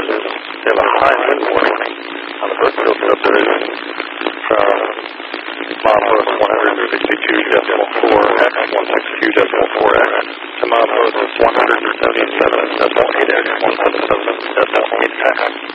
subdivisions. They have a high wind warning on the Brookfield subdivision from milepost 162.4x, 162.4x, to milepost 177.8x, 177.8x.